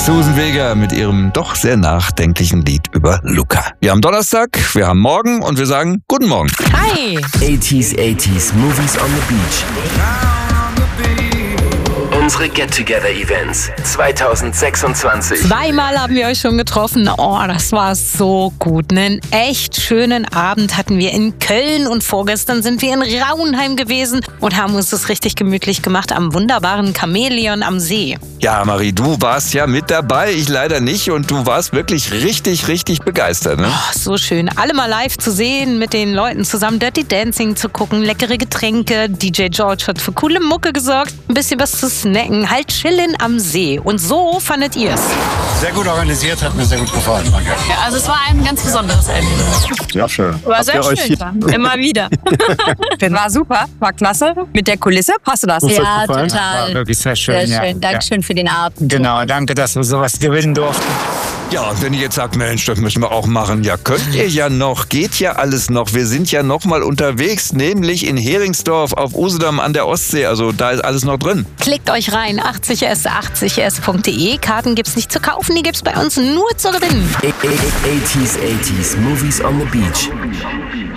Susan Vega mit ihrem doch sehr nachdenklichen Lied über Luca. Wir haben Donnerstag, wir haben morgen und wir sagen guten Morgen. Hi! 80s Movies on the Beach. Unsere Get-Together-Events 2026. Zweimal haben wir euch schon getroffen. Oh, das war so gut. Einen echt schönen Abend hatten wir in Köln und vorgestern sind wir in Rauenheim gewesen und haben uns das richtig gemütlich gemacht am wunderbaren Chamäleon am See. Ja, Marie, du warst ja mit dabei, ich leider nicht und du warst wirklich richtig begeistert, ne? Oh, so schön. Alle mal live zu sehen, mit den Leuten zusammen Dirty Dancing zu gucken, leckere Getränke. DJ George hat für coole Mucke gesorgt, ein bisschen was zu snacken, halt chillen am See. Und so fandet ihr's? Sehr gut organisiert, hat mir sehr gut gefallen. Danke. Ja, also es war ein ganz besonderes Erlebnis. Sehr schön. War sehr schön. Immer wieder. War super, war klasse. Mit der Kulisse, passte das? Ja, total. War wirklich sehr schön. Sehr schön. Dankeschön für den Abend. Genau, danke, dass wir sowas gewinnen durften. Ja, und wenn ihr jetzt sagt, Mensch, das müssen wir auch machen, ja, könnt ihr ja noch, geht ja alles noch. Wir sind ja noch mal unterwegs, nämlich in Heringsdorf auf Usedom an der Ostsee. Also da ist alles noch drin. Klickt euch rein, 80s80s.de. Karten gibt's nicht zu kaufen, die gibt's bei uns nur zu gewinnen. 80s Movies on the Beach.